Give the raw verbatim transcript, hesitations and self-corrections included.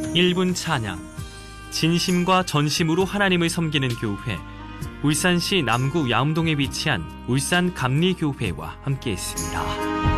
일 분 찬양, 진심과 전심으로 하나님을 섬기는 교회, 울산시 남구 야움동에 위치한 울산감리교회와 함께했습니다.